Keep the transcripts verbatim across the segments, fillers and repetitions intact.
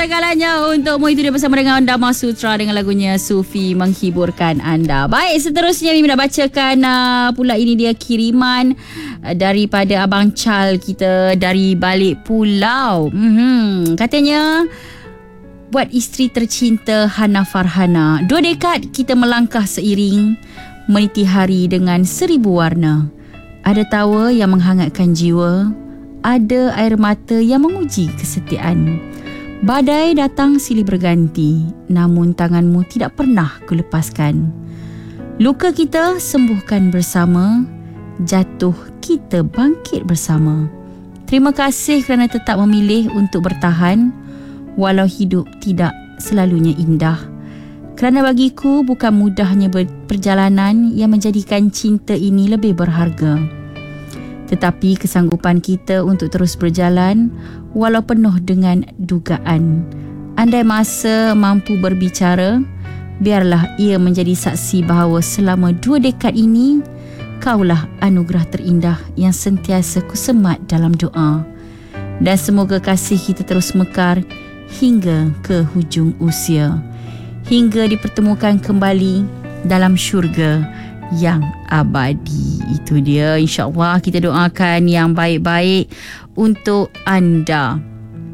segalanya untukmu. Itu dia bersama dengan Dama Sutra dengan lagunya Sufi menghiburkan anda. Baik, seterusnya Mimi nak bacakan uh, pula ini dia kiriman uh, daripada Abang Chal kita dari balik pulau. Mm-hmm. Katanya, buat isteri tercinta Hana Farhana, dua dekad kita melangkah seiring, meniti hari dengan seribu warna. Ada tawa yang menghangatkan jiwa, ada air mata yang menguji kesetiaan. Badai datang silih berganti, namun tanganmu tidak pernah kulepaskan. Luka kita sembuhkan bersama, jatuh kita bangkit bersama. Terima kasih kerana tetap memilih untuk bertahan, walau hidup tidak selalunya indah. Kerana bagiku bukan mudahnya perjalanan yang menjadikan cinta ini lebih berharga. Tetapi kesanggupan kita untuk terus berjalan walau penuh dengan dugaan. Andai masa mampu berbicara, biarlah ia menjadi saksi bahawa selama dua dekad ini, kaulah anugerah terindah yang sentiasa kusemat dalam doa. Dan semoga kasih kita terus mekar hingga ke hujung usia, hingga dipertemukan kembali dalam syurga yang abadi. Itu dia, insya-Allah kita doakan yang baik-baik untuk anda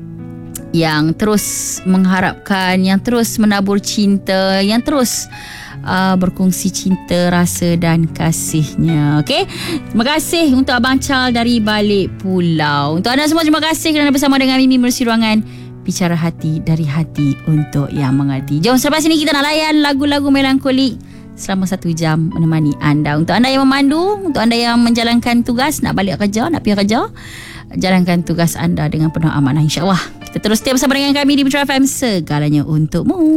yang terus mengharapkan, yang terus menabur cinta, yang terus uh, berkongsi cinta, rasa dan kasihnya. Okey, terima kasih untuk Abang Chal dari balik pulau. Untuk anda semua, terima kasih kerana bersama dengan Mimi Menerusi Ruangan Bicara Hati dari Hati untuk yang mengerti. Jom selepas ini kita nak layan lagu-lagu melankolik selama satu jam menemani anda. Untuk anda yang memandu, untuk anda yang menjalankan tugas, nak balik kerja, nak pergi kerja, jalankan tugas anda dengan penuh amanah, insya-Allah. Kita terus setia bersama dengan kami di Metro F M, segalanya untukmu.